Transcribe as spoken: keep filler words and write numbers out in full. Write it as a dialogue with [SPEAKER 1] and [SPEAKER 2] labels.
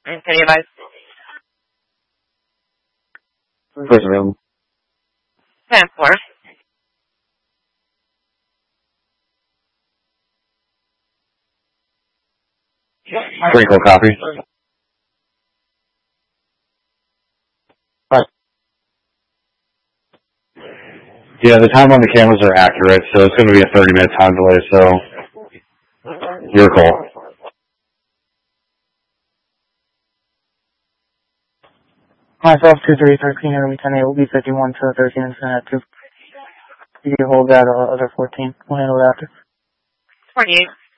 [SPEAKER 1] Can you advise?
[SPEAKER 2] First available.
[SPEAKER 1] ten four.
[SPEAKER 2] Sprinkle copy. Right. Yeah, the time on the cameras are accurate, so it's going to be a thirty minute time delay, so your call.
[SPEAKER 3] Myself, two three thirteen, Army ten eight will be fifty-one to thirteen and ten at two. You can hold that uh, other fourteen. We'll handle it after.
[SPEAKER 1] twenty-eight.